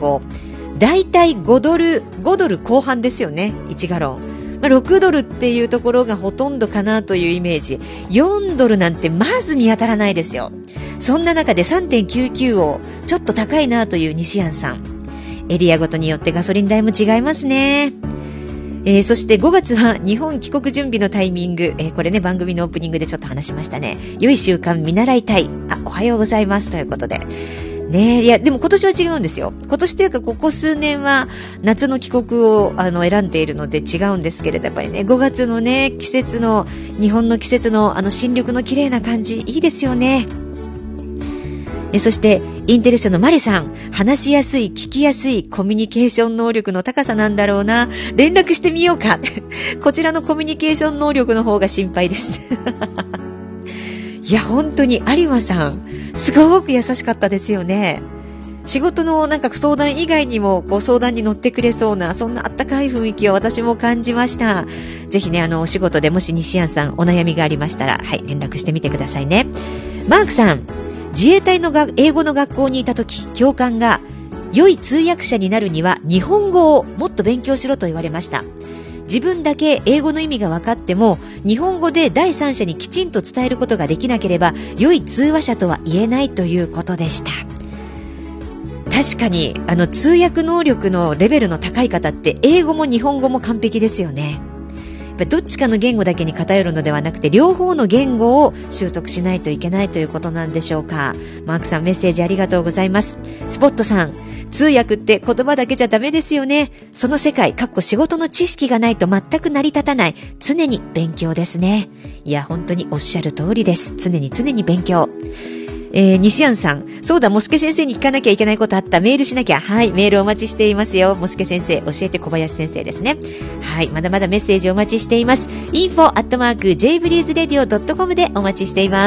だいたい5ドル後半ですよね、1ガロン。6ドルっていうところがほとんどかなというイメージ。4ドルなんてまず見当たらないですよ。そんな中で 3.99 をちょっと高いなという西安さん。エリアごとによってガソリン代も違いますね。そして5月は日本帰国準備のタイミング。これね、番組のオープニングでちょっと話しましたね。良い習慣見習いたい。おはようございます。ということで。ねえ、いや、でも今年は違うんですよ。今年というか、ここ数年は夏の帰国を選んでいるので違うんですけれど、やっぱりね、5月のね、季節の、日本の季節の新緑の綺麗な感じ、いいですよね。そして、インテレストのマリさん、話しやすい、聞きやすい、コミュニケーション能力の高さなんだろうな。連絡してみようか。こちらのコミュニケーション能力の方が心配です。いや、本当に有馬さん、すごく優しかったですよね。仕事のなんか相談以外にも相談に乗ってくれそうな、そんなあったかい雰囲気を私も感じました。ぜひね、お仕事でもし西安さんお悩みがありましたら、はい、連絡してみてくださいね。マークさん、自衛隊の英語の学校にいた時、教官が、良い通訳者になるには日本語をもっと勉強しろと言われました。自分だけ英語の意味が分かっても、日本語で第三者にきちんと伝えることができなければ、良い通話者とは言えないということでした。確かに、通訳能力のレベルの高い方って、英語も日本語も完璧ですよね。やっぱりどっちかの言語だけに偏るのではなくて、両方の言語を習得しないといけないということなんでしょうか。マークさん、メッセージありがとうございます。スポットさん、通訳って言葉だけじゃダメですよね。その世界、仕事の知識がないと全く成り立たない。常に勉強ですね。いや、本当におっしゃる通りです。常に勉強。西安さん、そうだ、モスケ先生に聞かなきゃいけないことあった。メールしなきゃ。はい、メールお待ちしていますよ。モスケ先生、教えて小林先生ですね。はい、まだまだメッセージお待ちしています。info@jbreezeradio.com でお待ちしています。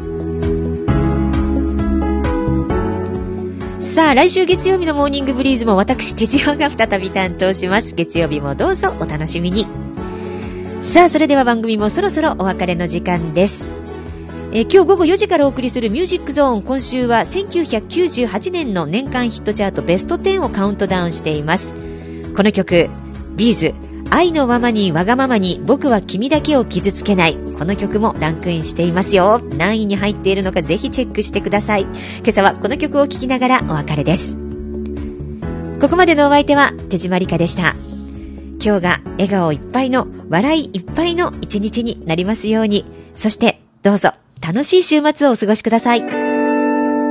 さあ、来週月曜日のモーニングブリーズも私、手島が再び担当します。月曜日もどうぞお楽しみに。さあ、それでは番組もそろそろお別れの時間です。今日午後4時からお送りするミュージックゾーン、今週は1998年の年間ヒットチャートベスト10をカウントダウンしています。この曲、ビーズ、愛のままにわがままに僕は君だけを傷つけない。この曲もランクインしていますよ。何位に入っているのかぜひチェックしてください。今朝はこの曲を聴きながらお別れです。ここまでのお相手は手島理香でした。今日が笑顔いっぱいの、笑いいっぱいの一日になりますように。そしてどうぞ楽しい週末をお過ごしください。